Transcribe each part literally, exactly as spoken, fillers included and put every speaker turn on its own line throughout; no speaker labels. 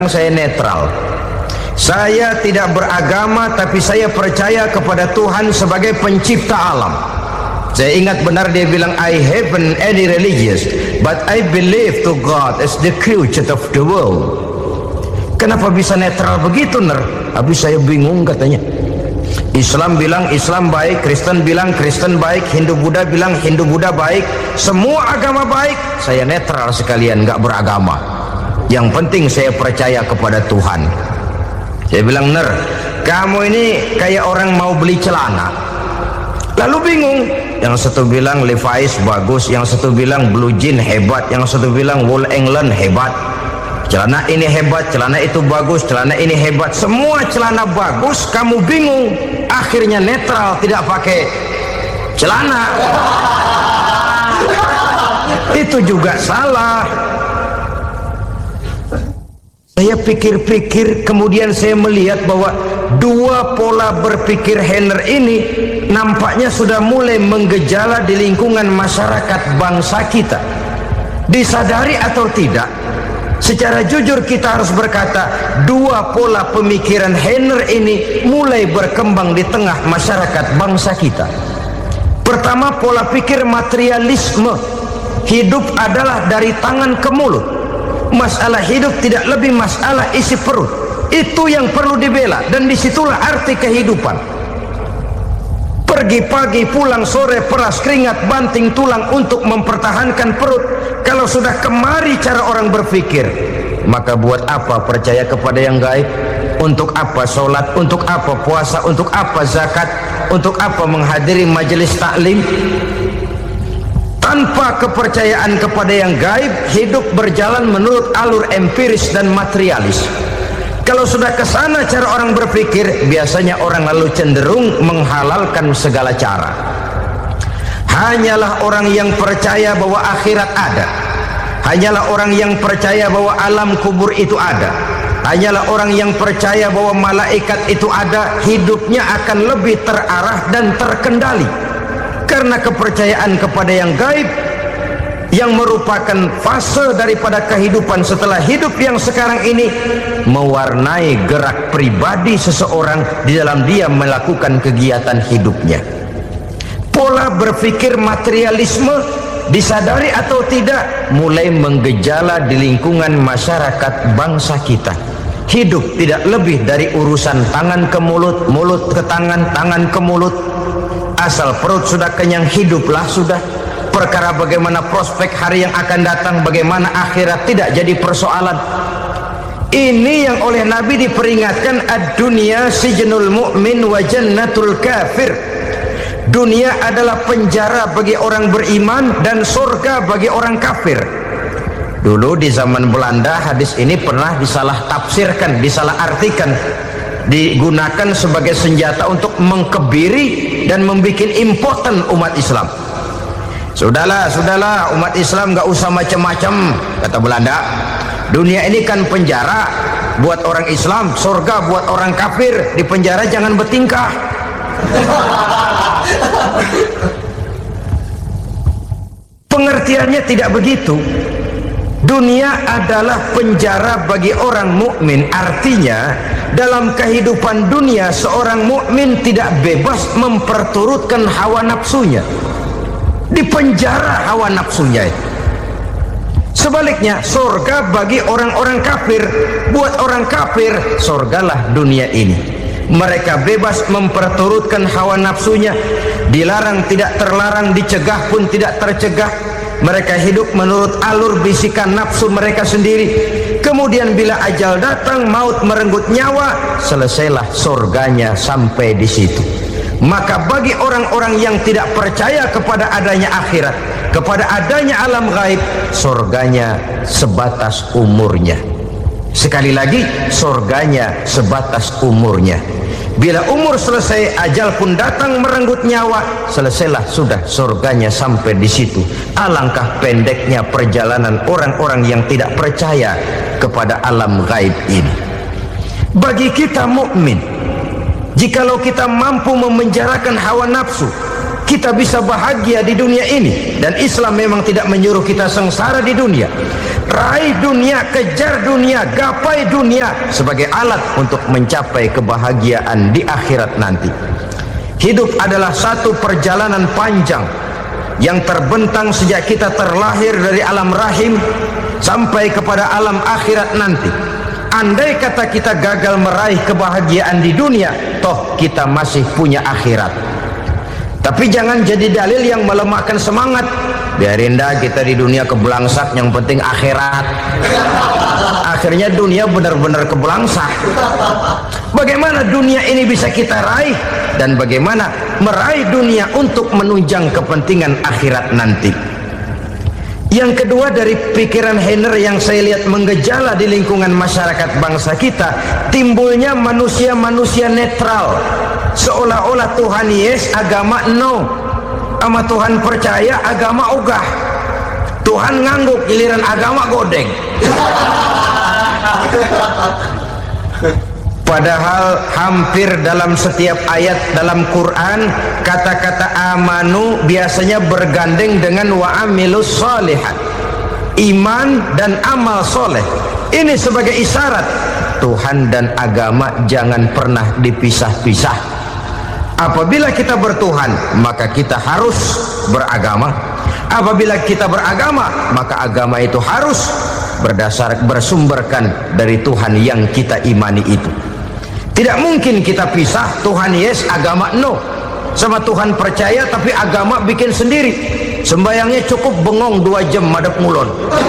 Saya netral. Saya tidak beragama, tapi saya percaya kepada Tuhan sebagai pencipta alam. Saya ingat benar dia bilang, I haven't any religious, but I believe to God as the creator of the world. Kenapa bisa netral begitu, Ner? Habis saya bingung katanya. Islam bilang Islam baik, Kristen bilang Kristen baik, Hindu Buddha bilang Hindu Buddha baik, semua agama baik. Saya netral sekalian, nggak beragama. Yang penting saya percaya kepada Tuhan. Saya bilang, Ner, kamu ini kayak orang mau beli celana, lalu bingung. Yang satu bilang Levi's bagus, yang satu bilang Blue Jean hebat, yang satu bilang Wool England hebat. Celana ini hebat, celana itu bagus, celana ini hebat. Semua celana bagus, kamu bingung. Akhirnya netral, tidak pakai celana. Itu juga salah. Saya pikir-pikir, kemudian saya melihat bahwa dua pola berpikir Henner ini nampaknya sudah mulai menggejala di lingkungan masyarakat bangsa kita. Disadari atau tidak, secara jujur kita harus berkata, dua pola pemikiran Henner ini mulai berkembang di tengah masyarakat bangsa kita. Pertama, pola pikir materialisme. Hidup adalah dari tangan ke mulut. Masalah hidup tidak lebih masalah isi perut. Itu yang perlu dibela, dan disitulah arti kehidupan. Pergi pagi, pulang sore, peras keringat, banting tulang untuk mempertahankan perut. Kalau sudah kemari cara orang berpikir, maka buat apa percaya kepada yang gaib? Untuk apa sholat? Untuk apa puasa? Untuk apa zakat? Untuk apa menghadiri majelis taklim? Tanpa kepercayaan kepada yang gaib, hidup berjalan menurut alur empiris dan materialis. Kalau sudah ke sana cara orang berpikir, biasanya orang lalu cenderung menghalalkan segala cara. Hanyalah orang yang percaya bahwa akhirat ada, hanyalah orang yang percaya bahwa alam kubur itu ada, hanyalah orang yang percaya bahwa malaikat itu ada, hidupnya akan lebih terarah dan terkendali. Karena kepercayaan kepada yang gaib, yang merupakan fase daripada kehidupan setelah hidup yang sekarang ini, mewarnai gerak pribadi seseorang di dalam dia melakukan kegiatan hidupnya. Pola berpikir materialisme, disadari atau tidak, mulai menggejala di lingkungan masyarakat bangsa kita. Hidup tidak lebih dari urusan tangan ke mulut, mulut ke tangan, tangan ke mulut. Asal perut sudah kenyang, hiduplah sudah. Perkara bagaimana prospek hari yang akan datang, bagaimana akhirat, tidak jadi persoalan. Ini yang oleh Nabi diperingatkan, ad-dunya sijnul mu'min wa jannatul kafir. Dunia adalah penjara bagi orang beriman dan surga bagi orang kafir. Dulu di zaman Belanda hadis ini pernah disalah tafsirkan, disalah artikan, digunakan sebagai senjata untuk mengkebiri dan membuat impoten umat Islam. Sudahlah, sudahlah, umat Islam gak usah macam-macam, kata Belanda. Dunia ini kan penjara buat orang Islam, surga buat orang kafir. Di penjara jangan bertingkah. Pengertiannya tidak begitu. Dunia adalah penjara bagi orang mukmin. Artinya dalam kehidupan dunia seorang mukmin tidak bebas memperturutkan hawa nafsunya. Di penjara hawa nafsunya. Sebaliknya, surga bagi orang-orang kafir. Buat orang kafir, surgalah dunia ini. Mereka bebas memperturutkan hawa nafsunya. Dilarang tidak terlarang, dicegah pun tidak tercegah. Mereka hidup menurut alur bisikan nafsu mereka sendiri. Kemudian bila ajal datang, maut merenggut nyawa, selesailah surganya sampai di situ. Maka bagi orang-orang yang tidak percaya kepada adanya akhirat, kepada adanya alam gaib, surganya sebatas umurnya. Sekali lagi, surganya sebatas umurnya. Bila umur selesai, ajal pun datang merenggut nyawa, selesailah sudah surganya sampai di situ. Alangkah pendeknya perjalanan orang-orang yang tidak percaya kepada alam gaib ini. Bagi kita mukmin, jikalau kita mampu memenjarakan hawa nafsu, kita bisa bahagia di dunia ini. Dan Islam memang tidak menyuruh kita sengsara di dunia. Raih dunia, kejar dunia, gapai dunia sebagai alat untuk mencapai kebahagiaan di akhirat nanti. Hidup adalah satu perjalanan panjang yang terbentang sejak kita terlahir dari alam rahim sampai kepada alam akhirat nanti. Andai kata kita gagal meraih kebahagiaan di dunia, toh kita masih punya akhirat. Tapi jangan jadi dalil yang melemahkan semangat. Biarin dah kita di dunia kebelangsak, yang penting akhirat. Akhirnya dunia benar-benar kebelangsak. Bagaimana dunia ini bisa kita raih, dan bagaimana meraih dunia untuk menunjang kepentingan akhirat nanti. Yang kedua, dari pikiran Heiner yang saya lihat menggejala di lingkungan masyarakat bangsa kita, timbulnya manusia-manusia netral, seolah-olah Tuhan yes, agama no, sama Tuhan percaya, agama ogah. Tuhan ngangguk, giliran agama godeng. Padahal hampir dalam setiap ayat dalam Quran, kata-kata amanu biasanya bergandeng dengan wa amilus sholihat, iman dan amal soleh. Ini sebagai isyarat Tuhan dan agama jangan pernah dipisah-pisah. Apabila kita bertuhan, maka kita harus beragama. Apabila kita beragama, maka agama itu harus berdasar bersumberkan dari Tuhan yang kita imani itu. Tidak mungkin kita pisah, Tuhan yes, agama no. Sama Tuhan percaya tapi agama bikin sendiri. Sembayangnya cukup bengong dua jam madep mulon.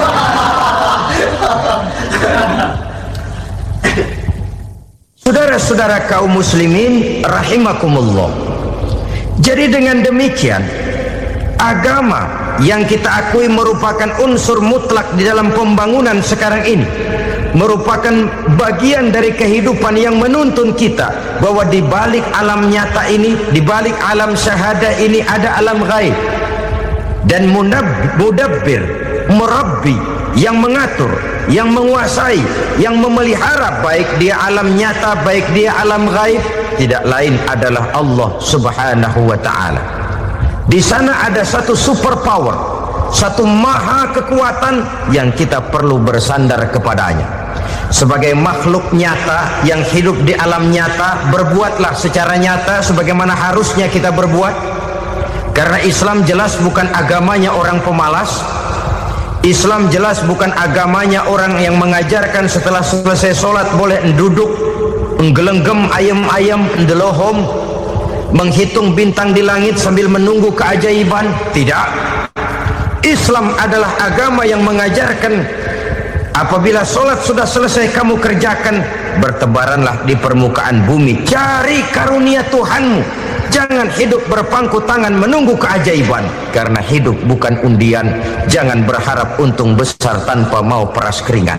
Saudara-saudara kaum muslimin rahimakumullah. Jadi dengan demikian, agama yang kita akui merupakan unsur mutlak di dalam pembangunan sekarang ini, merupakan bagian dari kehidupan yang menuntun kita bahwa di balik alam nyata ini, di balik alam syahadah ini ada alam ghaib. Dan mudabbir, murabbi, yang mengatur, yang menguasai, yang memelihara baik dia alam nyata, baik dia alam ghaib, tidak lain adalah Allah Subhanahu wa ta'ala. Di sana ada satu super power, satu maha kekuatan yang kita perlu bersandar kepadanya. Sebagai makhluk nyata yang hidup di alam nyata, berbuatlah secara nyata sebagaimana harusnya kita berbuat. Karena Islam jelas bukan agamanya orang pemalas. Islam jelas bukan agamanya orang yang mengajarkan setelah selesai sholat boleh duduk, nggelenggem ayam-ayam, ndelohom, menghitung bintang di langit sambil menunggu keajaiban. Tidak. Islam adalah agama yang mengajarkan apabila sholat sudah selesai kamu kerjakan, bertebaranlah di permukaan bumi, cari karunia Tuhanmu. Jangan hidup berpangku tangan menunggu keajaiban, karena hidup bukan undian. Jangan berharap untung besar tanpa mau peras keringat.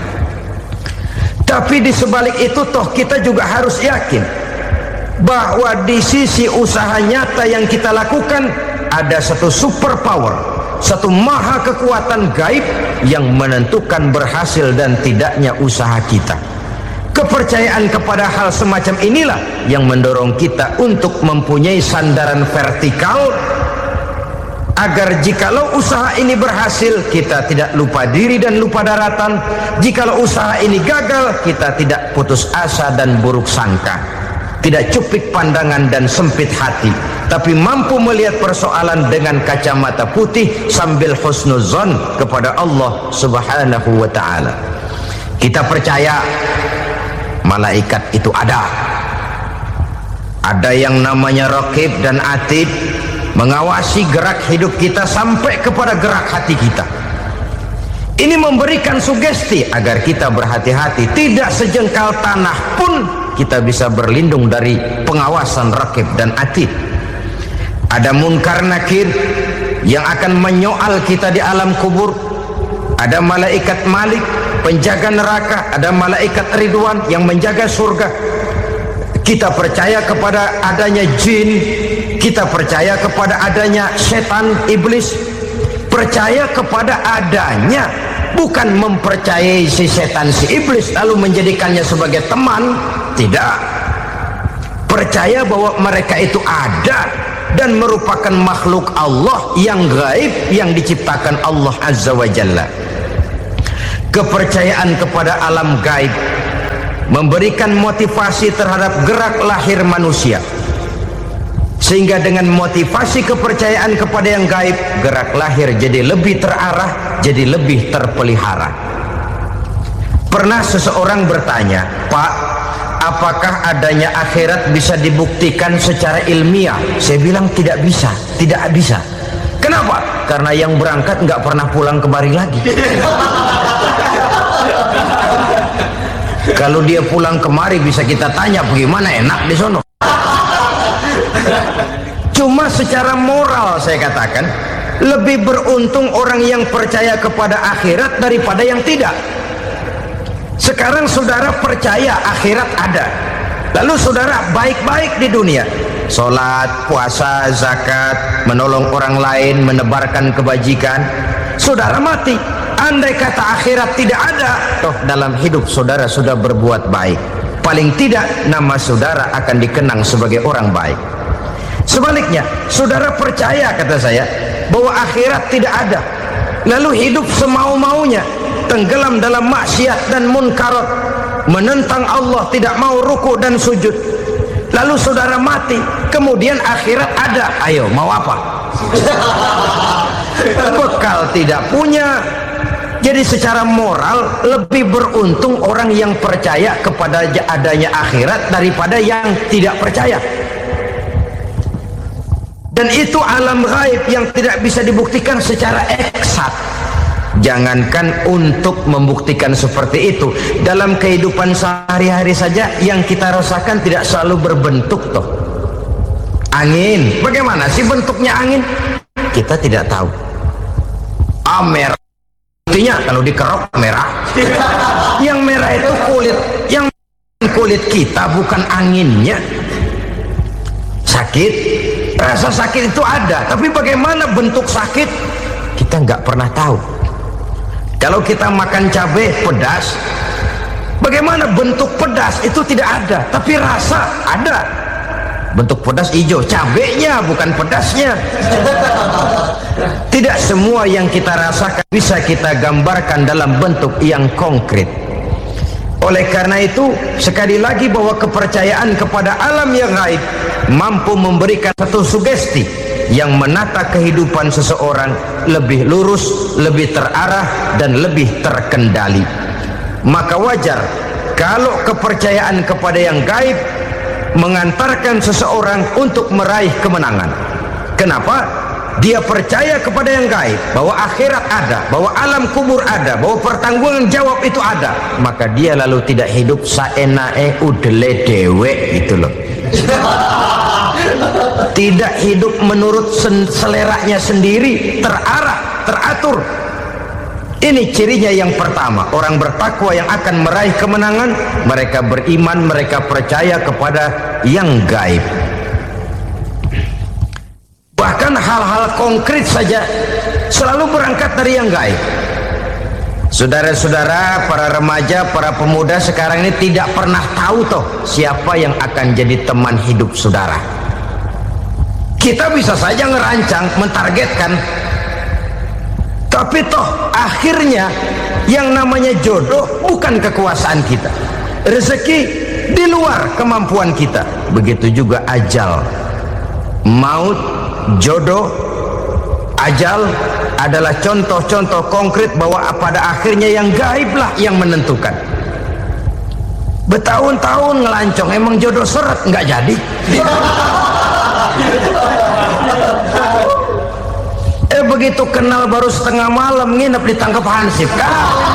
Tapi di sebalik itu toh kita juga harus yakin bahwa di sisi usaha nyata yang kita lakukan ada satu super power, satu maha kekuatan gaib yang menentukan berhasil dan tidaknya usaha kita. Kepercayaan kepada hal semacam inilah yang mendorong kita untuk mempunyai sandaran vertikal, agar jikalau usaha ini berhasil, kita tidak lupa diri dan lupa daratan. Jikalau usaha ini gagal, kita tidak putus asa dan buruk sangka, tidak cupik pandangan dan sempit hati, tapi mampu melihat persoalan dengan kacamata putih sambil husnuzon kepada Allah Subhanahu wa ta'ala. Kita percaya malaikat itu ada. Ada yang namanya raqib dan atid, mengawasi gerak hidup kita sampai kepada gerak hati kita. Ini memberikan sugesti agar kita berhati-hati, tidak sejengkal tanah pun kita bisa berlindung dari pengawasan raqib dan atid. Ada munkar nakir yang akan menyoal kita di alam kubur. Ada malaikat Malik, penjaga neraka. Ada malaikat Ridwan yang menjaga surga. Kita percaya kepada adanya jin, kita percaya kepada adanya setan, iblis. Percaya kepada adanya, bukan mempercayai si setan, si iblis lalu menjadikannya sebagai teman. Tidak. Percaya bahwa mereka itu ada, dan merupakan makhluk Allah yang gaib yang diciptakan Allah Azza wa Jalla. Kepercayaan kepada alam gaib memberikan motivasi terhadap gerak lahir manusia, sehingga dengan motivasi kepercayaan kepada yang gaib, gerak lahir jadi lebih terarah, jadi lebih terpelihara. Pernah seseorang bertanya, "Pak, apakah adanya akhirat bisa dibuktikan secara ilmiah?" Saya bilang tidak bisa, tidak bisa. Kenapa? Karena yang berangkat nggak pernah pulang kemari lagi. Kalau dia pulang kemari bisa kita tanya bagaimana enak di sono. Cuma secara moral saya katakan, lebih beruntung orang yang percaya kepada akhirat daripada yang tidak. Sekarang saudara percaya akhirat ada, lalu saudara baik-baik di dunia, sholat, puasa, zakat, menolong orang lain, menebarkan kebajikan. Saudara mati, andai kata akhirat tidak ada, toh dalam hidup saudara sudah berbuat baik, paling tidak nama saudara akan dikenang sebagai orang baik. Sebaliknya, saudara percaya, kata saya, bahwa akhirat tidak ada, lalu hidup semau-maunya, tenggelam dalam maksiat dan munkarat, menentang Allah, tidak mau ruku dan sujud, lalu saudara mati, kemudian akhirat ada, ayo mau apa? Bekal tidak punya. Jadi secara moral lebih beruntung orang yang percaya kepada adanya akhirat daripada yang tidak percaya. Dan itu alam gaib yang tidak bisa dibuktikan secara eksat. Jangankan untuk membuktikan seperti itu, dalam kehidupan sehari-hari saja yang kita rasakan tidak selalu berbentuk toh. Angin, bagaimana sih bentuknya angin? Kita tidak tahu. Ah, merah, buktinya kalau dikerok merah. Yang merah itu kulit, yang kulit kita bukan anginnya. Sakit, rasa sakit itu ada, tapi bagaimana bentuk sakit kita nggak pernah tahu. Kalau kita makan cabai pedas, bagaimana bentuk pedas itu tidak ada, tapi rasa ada. Bentuk pedas hijau, cabenya bukan pedasnya. Tidak semua yang kita rasakan bisa kita gambarkan dalam bentuk yang konkret. Oleh karena itu, sekali lagi bahwa kepercayaan kepada alam yang gaib mampu memberikan satu sugesti yang menata kehidupan seseorang lebih lurus, lebih terarah, dan lebih terkendali. Maka wajar kalau kepercayaan kepada yang gaib mengantarkan seseorang untuk meraih kemenangan. Kenapa? Dia percaya kepada yang gaib, bahwa akhirat ada, bahwa alam kubur ada, bahwa pertanggungan jawab itu ada, maka dia lalu tidak hidup saenae udele dewe gitu loh. Tidak hidup menurut seleranya sendiri, terarah, teratur. Ini cirinya yang pertama, orang bertakwa yang akan meraih kemenangan, mereka beriman, mereka percaya kepada yang gaib. Bahkan hal-hal konkret saja selalu berangkat dari yang gaib. Saudara-saudara, para remaja, para pemuda sekarang ini tidak pernah tahu toh siapa yang akan jadi teman hidup saudara. Kita bisa saja ngerancang, mentargetkan, tapi toh akhirnya yang namanya jodoh bukan kekuasaan kita, rezeki di luar kemampuan kita. Begitu juga ajal, maut, jodoh, ajal adalah contoh-contoh konkret bahwa pada akhirnya yang gaiblah yang menentukan. Bertahun-tahun ngelancong, emang jodoh seret nggak jadi. Eh begitu kenal baru setengah malam nginep ditangkap hansip kan.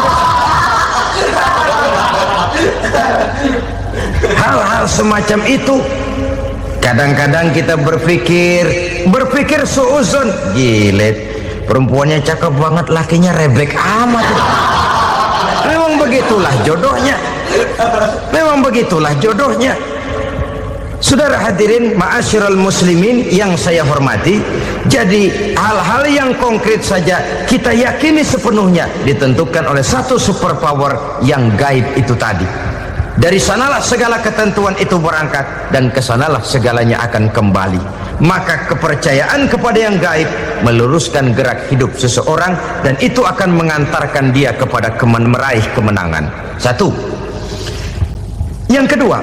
Hal-hal semacam itu kadang-kadang kita berpikir berpikir suuzon, gilet perempuannya cakep banget, lakinya rebek amat. Memang begitulah jodohnya, memang begitulah jodohnya. Saudara hadirin ma'asyiral muslimin yang saya hormati, jadi hal-hal yang konkret saja kita yakini sepenuhnya ditentukan oleh satu superpower yang gaib itu tadi. Dari sanalah segala ketentuan itu berangkat dan kesanalah segalanya akan kembali. Maka kepercayaan kepada yang gaib meluruskan gerak hidup seseorang, dan itu akan mengantarkan dia kepada kemen meraih kemenangan. Satu. Yang kedua,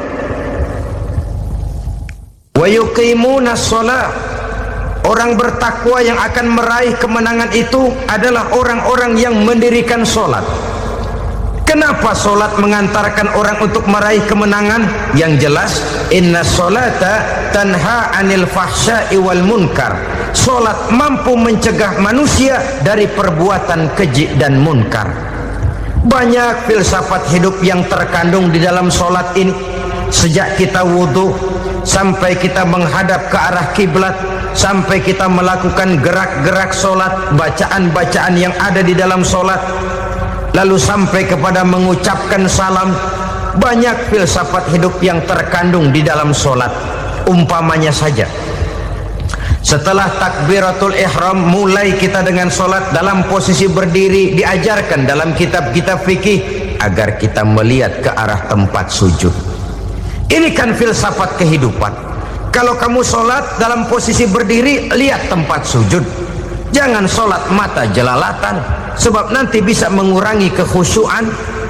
wa yuqimuna shalah. Orang bertakwa yang akan meraih kemenangan itu adalah orang-orang yang mendirikan sholat. Kenapa sholat mengantarkan orang untuk meraih kemenangan? Yang jelas, inna sholata tanha anil fahsya'i wal munkar. Sholat mampu mencegah manusia dari perbuatan keji dan munkar. Banyak filsafat hidup yang terkandung di dalam sholat ini. Sejak kita wudhu sampai kita menghadap ke arah kiblat, sampai kita melakukan gerak-gerak sholat, bacaan-bacaan yang ada di dalam sholat, lalu sampai kepada mengucapkan salam. Banyak filsafat hidup yang terkandung di dalam sholat. Umpamanya saja, setelah takbiratul ihram, mulai kita dengan sholat dalam posisi berdiri. Diajarkan dalam kitab-kitab fikih agar kita melihat ke arah tempat sujud. Ini kan filsafat kehidupan. Kalau kamu sholat dalam posisi berdiri, lihat tempat sujud. Jangan sholat mata jelalatan, sebab nanti bisa mengurangi kekhusyuan.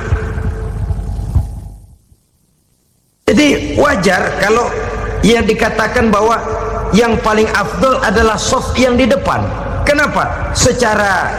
Jadi wajar kalau ia dikatakan bahwa yang paling afdol adalah shaf yang di depan. Kenapa? Secara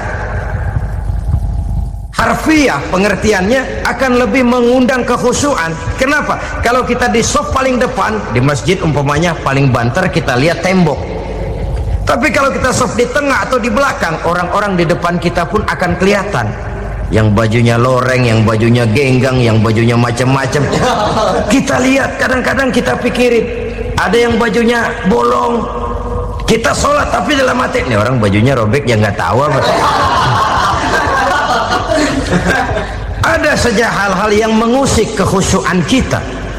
harfiah pengertiannya akan lebih mengundang kekhusyuan. Kenapa? Kalau kita di shaf paling depan di masjid umpamanya, paling banter kita lihat tembok. Tapi kalau kita shaf di tengah atau di belakang, orang-orang di depan kita pun akan kelihatan. Yang bajunya loreng, yang bajunya genggang, yang bajunya macam-macam. Kita lihat, kadang-kadang kita pikirin, ada yang bajunya bolong. Kita sholat tapi dalam hati, nih orang bajunya robek, ya nggak tahu apa. Ada saja hal-hal yang mengusik kekhusyuan kita.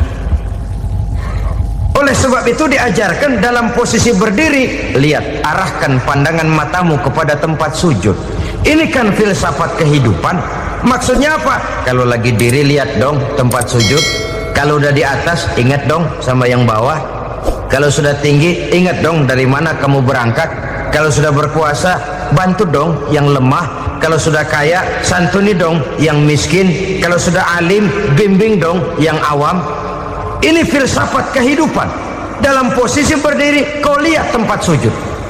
Oleh sebab itu diajarkan dalam posisi berdiri, lihat, arahkan pandangan matamu kepada tempat sujud. Ini kan filsafat kehidupan. Maksudnya apa? Kalau lagi diri, lihat dong tempat sujud. Kalau udah di atas, ingat dong sama yang bawah. Kalau sudah tinggi, ingat dong dari mana kamu berangkat. Kalau sudah berkuasa, bantu dong yang lemah. Kalau sudah kaya, santuni dong yang miskin. Kalau sudah alim, bimbing dong yang awam. Ini filsafat kehidupan. Dalam posisi berdiri, kau lihat tempat sujud.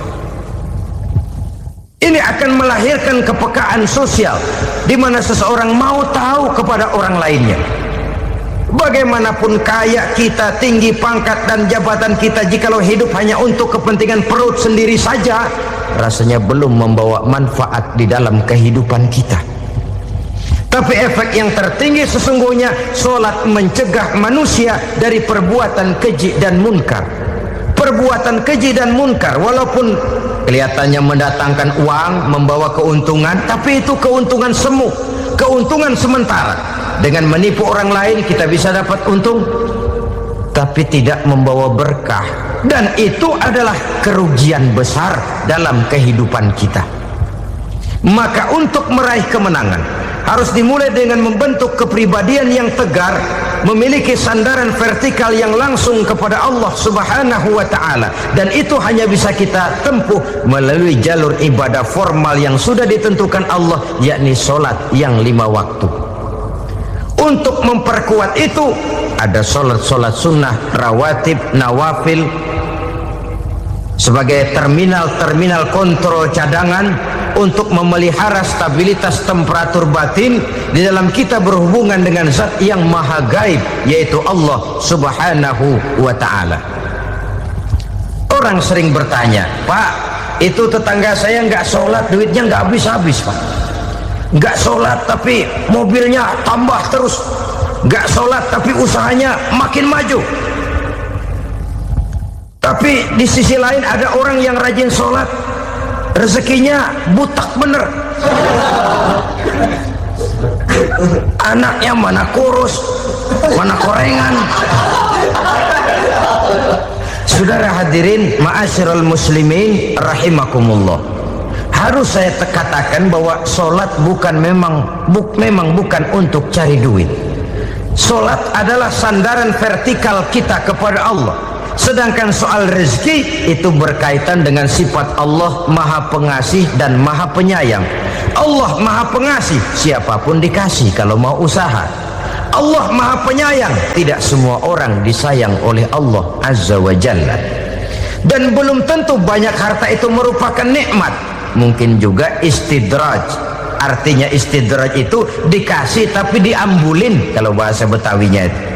Ini akan melahirkan kepekaan sosial, di mana seseorang mau tahu kepada orang lainnya. Bagaimanapun kaya kita, tinggi pangkat dan jabatan kita, jikalau hidup hanya untuk kepentingan perut sendiri saja, rasanya belum membawa manfaat di dalam kehidupan kita. Tapi efek yang tertinggi sesungguhnya, sholat mencegah manusia dari perbuatan keji dan munkar. Perbuatan keji dan munkar, walaupun kelihatannya mendatangkan uang, membawa keuntungan, tapi itu keuntungan semu, keuntungan sementara. Dengan menipu orang lain kita bisa dapat untung, tapi tidak membawa berkah, dan itu adalah kerugian besar dalam kehidupan kita. Maka untuk meraih kemenangan harus dimulai dengan membentuk kepribadian yang tegar, memiliki sandaran vertikal yang langsung kepada Allah Subhanahu wa ta'ala, dan itu hanya bisa kita tempuh melalui jalur ibadah formal yang sudah ditentukan Allah, yakni sholat yang lima waktu. Untuk memperkuat itu ada sholat-sholat sunnah, rawatib, nawafil sebagai terminal-terminal kontrol cadangan untuk memelihara stabilitas temperatur batin di dalam kita berhubungan dengan zat yang maha gaib, yaitu Allah Subhanahu wa ta'ala. Orang sering bertanya, Pak, itu tetangga saya nggak sholat, duitnya nggak habis-habis, Pak. Nggak sholat tapi mobilnya tambah terus, nggak sholat tapi usahanya makin maju. Tapi di sisi lain ada orang yang rajin sholat, rezekinya butak bener. Anaknya mana kurus, mana korengan. Saudara hadirin ma'asyiral muslimin rahimakumullah, harus saya katakan bahwa sholat bukan memang buk, memang bukan untuk cari duit. Sholat adalah sandaran vertikal kita kepada Allah. Sedangkan soal rezeki itu berkaitan dengan sifat Allah Maha Pengasih dan Maha Penyayang. Allah Maha Pengasih, siapapun dikasih kalau mau usaha. Allah Maha Penyayang, tidak semua orang disayang oleh Allah Azza wa Jalla. Dan belum tentu banyak harta itu merupakan nikmat, mungkin juga istidraj. Artinya istidraj itu dikasih tapi diambulin, kalau bahasa Betawinya itu.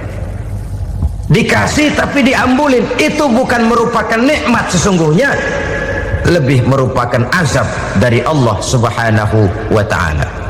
Dikasih tapi diambulin, itu bukan merupakan nikmat sesungguhnya, lebih merupakan azab dari Allah Subhanahu wa ta'ala.